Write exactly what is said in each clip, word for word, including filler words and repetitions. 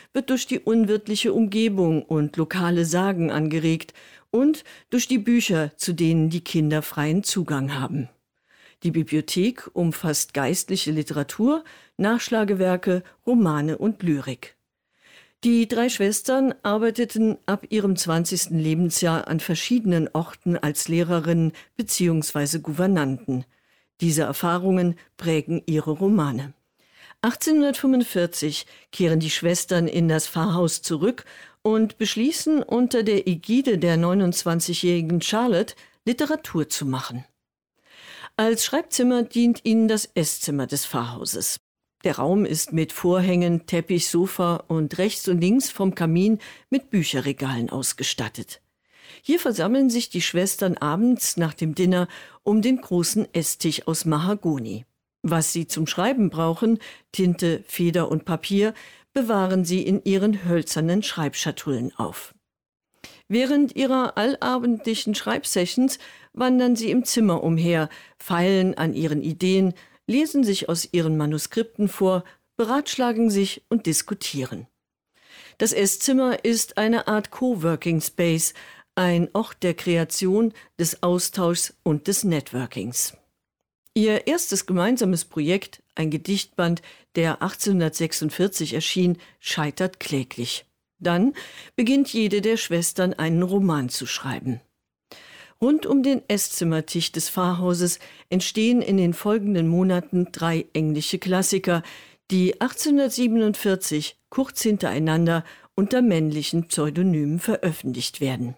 wird durch die unwirtliche Umgebung und lokale Sagen angeregt und durch die Bücher, zu denen die Kinder freien Zugang haben. Die Bibliothek umfasst geistliche Literatur, Nachschlagewerke, Romane und Lyrik. Die drei Schwestern arbeiteten ab ihrem zwanzigsten Lebensjahr an verschiedenen Orten als Lehrerinnen bzw. Gouvernanten. Diese Erfahrungen prägen ihre Romane. achtzehnhundertfünfundvierzig kehren die Schwestern in das Pfarrhaus zurück und beschließen, unter der Ägide der neunundzwanzigjährigen Charlotte Literatur zu machen. Als Schreibzimmer dient ihnen das Esszimmer des Pfarrhauses. Der Raum ist mit Vorhängen, Teppich, Sofa und rechts und links vom Kamin mit Bücherregalen ausgestattet. Hier versammeln sich die Schwestern abends nach dem Dinner um den großen Esstisch aus Mahagoni. Was sie zum Schreiben brauchen, Tinte, Feder und Papier, bewahren sie in ihren hölzernen Schreibschatullen auf. Während ihrer allabendlichen Schreibsessions wandern sie im Zimmer umher, feilen an ihren Ideen, lesen sich aus ihren Manuskripten vor, beratschlagen sich und diskutieren. Das Esszimmer ist eine Art Coworking Space, ein Ort der Kreation, des Austauschs und des Networkings. Ihr erstes gemeinsames Projekt, ein Gedichtband, der achtzehnhundertsechsundvierzig erschien, scheitert kläglich. Dann beginnt jede der Schwestern einen Roman zu schreiben. Rund um den Esszimmertisch des Pfarrhauses entstehen in den folgenden Monaten drei englische Klassiker, die achtzehnhundertsiebenundvierzig kurz hintereinander unter männlichen Pseudonymen veröffentlicht werden.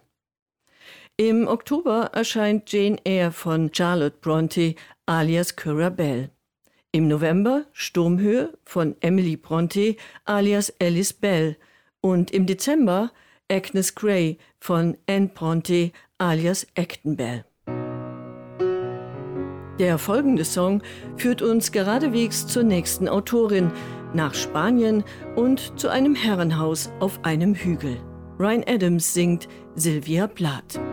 Im Oktober erscheint Jane Eyre von Charlotte Brontë alias Currer Bell. Im November Sturmhöhe von Emily Brontë alias Alice Bell und im Dezember Agnes Grey von Anne Brontë alias Acton Bell. Der folgende Song führt uns geradewegs zur nächsten Autorin, nach Spanien und zu einem Herrenhaus auf einem Hügel. Ryan Adams singt Sylvia Plath.